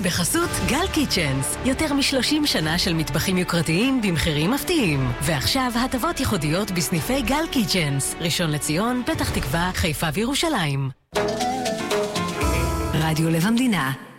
בחסות גל קיצ'נס, יותר מ-30 שנה של מטבחים יוקרתיים במחירים מפתיעים. ועכשיו הטבות ייחודיות בסניפי גל קיצ'נס, ראשון לציון, פתח תקווה, חיפה וירושלים. רדיו לב המדינה.